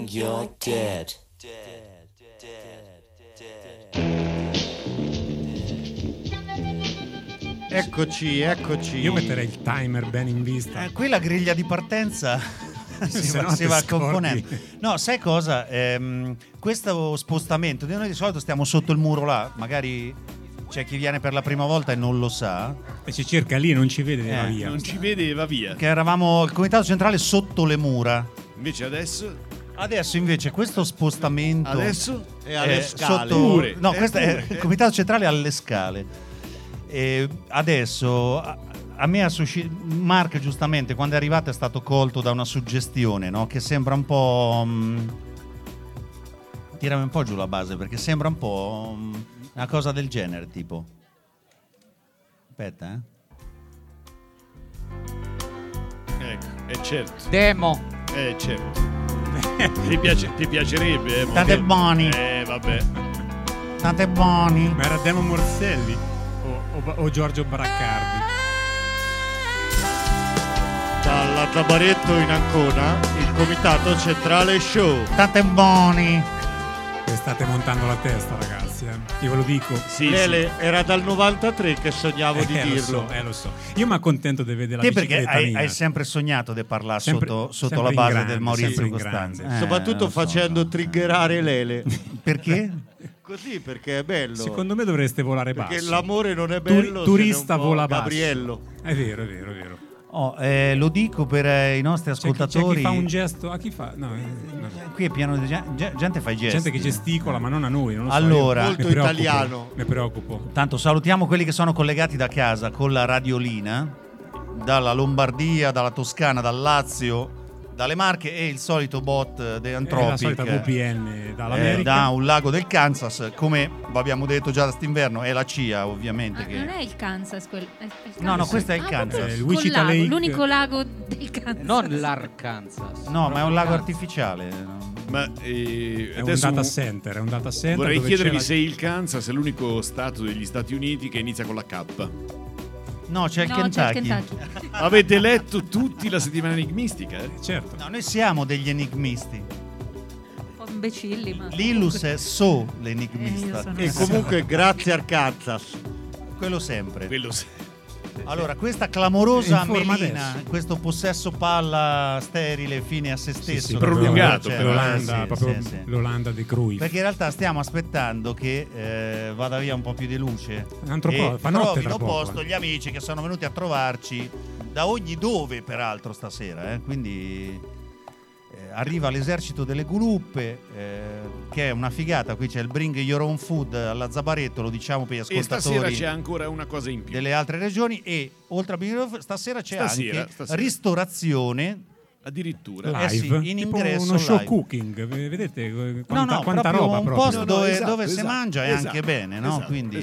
You're dead. Eccoci. Io metterei il timer ben in vista. Qui la griglia di partenza si va componendo. No, sai cosa? Questo spostamento, noi di solito stiamo sotto il muro là, magari c'è chi viene per la prima volta e non lo sa. E ci cerca lì, non ci vede, va via. Non ci vede e va via. Che eravamo il comitato centrale sotto le mura. Invece Adesso invece questo spostamento è alle scale. Questo è il comitato centrale alle scale. Adesso a me ha suscitato, Mark giustamente quando è arrivato è stato colto da una suggestione, no? Che sembra un po' tirami un po' giù la base, perché sembra un po' una cosa del genere, tipo aspetta Ecco, è certo. Demo. Certo. Ti piacerebbe, Tante buoni. Vabbè. Tante buoni. Ma era Demo Morselli o Giorgio Braccardi? Dalla Zabaretto in Ancona, il comitato centrale show. Tante buoni. State montando la testa, ragazzi, io ve lo dico. Sì, Lele, era dal 93 che sognavo di dirlo. Lo so. Io mi accontento di vedere la Te perché bicicletta mia. hai sempre sognato di parlare sotto sempre la base grande, del Maurizio sempre in Costanzo. Soprattutto facendo triggerare Lele. Perché? Così, perché è bello. Secondo me dovreste volare basso. Perché l'amore non è bello. Turista se non vola basso. Gabriello. È vero. Lo dico per i nostri ascoltatori. C'è chi fa un gesto, a chi fa? No. Qui è pieno di gente fa i gesti. Gente che gesticcola, ma non a noi. Non lo so, allora, molto italiano. Mi preoccupo. Tanto salutiamo quelli che sono collegati da casa con la radiolina, dalla Lombardia, dalla Toscana, dal Lazio, dalle Marche e il solito bot di Anthropic. La solita VPN dall'America. Da un lago del Kansas, come abbiamo detto già quest'inverno, è la CIA ovviamente. Che... Non è il Kansas quello. È il Kansas. No, questo è il Kansas. Il Wichita Lake. L'unico lago del Kansas. Non l'Arkansas. No, ma è un lago artificiale. Ma è un data center. Vorrei dove chiedervi c'è se il Kansas è l'unico stato degli Stati Uniti che inizia con la K. No, c'è il Kentucky. Avete letto tutti la settimana enigmistica? Certo. No, noi siamo degli enigmisti. Un po' imbecilli, ma L'Illus è l'enigmista. E comunque grazie Arkansas. Quello sempre. Quello sì. Allora, questa clamorosa in forma melina, adesso. questo possesso palla sterile fine a se stesso, Sì, prolungato, Cioè, l'Olanda, sì, proprio sì. l'Olanda di Cruyff. Perché in realtà stiamo aspettando che vada via un po' più di luce e fa notte tra trovino poco. posto gli amici che sono venuti a trovarci da ogni dove peraltro stasera, quindi arriva l'esercito delle guluppe, che è una figata. Qui c'è il Bring Your Own Food alla Zabaretto, lo diciamo per gli E ascoltatori. stasera c'è ancora una cosa in più. Delle altre regioni, e oltre a Bring Your Own Food, stasera c'è anche stasera. ristorazione. Addirittura. Live, in tipo ingresso uno show live. cooking, vedete quanta proprio roba un proprio. posto dove esatto, si mangia e anche bene, no? esatto, Quindi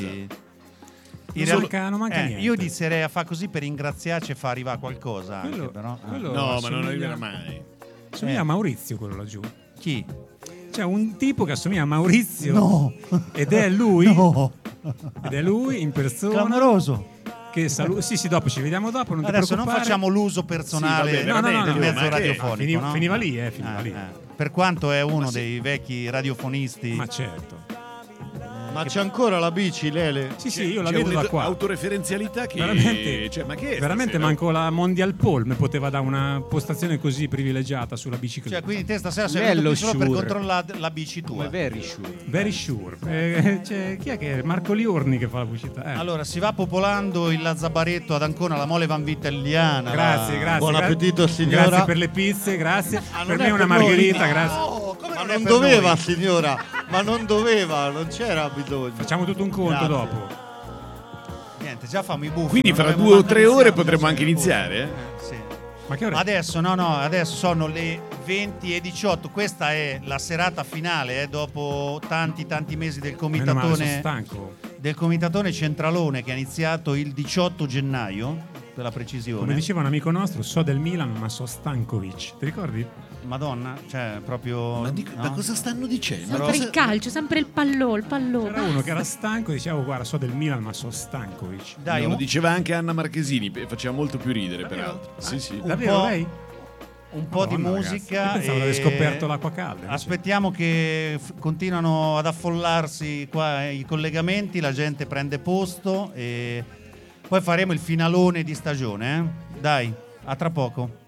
esatto. Non manca niente. io inizierei a fare così per ringraziarci e far arrivare qualcosa anche, Quello- però. quello- No, ma non assomiglia- arriverà mai. Assomiglia a Maurizio quello laggiù. Chi? C'è un tipo che assomiglia a Maurizio. No. Ed è lui. No. Ed è lui in persona. Clamoroso. Che sì, dopo ci vediamo dopo. Non ti Adesso non preoccupare. facciamo l'uso personale Sì, vabbè, veramente, del mezzo ma che- radiofonico, no? finiva lì, finiva lì. Per quanto è uno dei vecchi radiofonisti. Ma certo. Ma c'è ancora la bici, Lele? Sì, io la C'è vedo da qua. Autoreferenzialità che Veramente, cioè, ma che è veramente stasera? manco la Mondial Pole mi poteva dare una postazione così privilegiata sulla bicicletta. Cioè, quindi te stasera sei Bello venuto qui solo per sure. controllare la bici tua. Come very sure. Very sure. Chi è che è? Marco Liorni che fa la pubblicità. Allora, si va popolando il Lazzabaretto ad Ancona, la mole vanvitelliana. Grazie. Buon appetito, signora. Grazie per le pizze, grazie. Ah, Per non me è una per noi? margherita, grazie. No, come Ma non è non per doveva, noi? signora. Ma non doveva, non c'era bisogno. Facciamo tutto un conto Grazie. dopo. Niente, già fammi i buffi. Quindi non fra abbiamo 2 o manco 3 ore iniziato, potremmo già anche sono i buffi. iniziare, Sì. Ma che ore? Adesso adesso sono le 20:18. Questa è la serata finale, dopo tanti mesi del Meno male, sono comitatone, stanco. del comitatone centralone, che è iniziato il 18 gennaio, per la Come precisione. diceva un amico nostro, so del Milan, ma so Stankovic. Ti ricordi? Madonna, cioè proprio Ma no? da cosa stanno dicendo? sempre il calcio, sempre il pallone. C'era uno che era stanco e diceva guarda, so del Milan, ma so Stankovic. Dai, No, lo diceva anche Anna Marchesini e faceva molto più ridere, peraltro. Sì, sì. Davvero po'. lei? un po' di Madonna, musica. ragazzi, pensavo di aver scoperto l'acqua calda, invece. Aspettiamo che continuano ad affollarsi qua i collegamenti, la gente prende posto e poi faremo il finalone di stagione. Dai, a tra poco.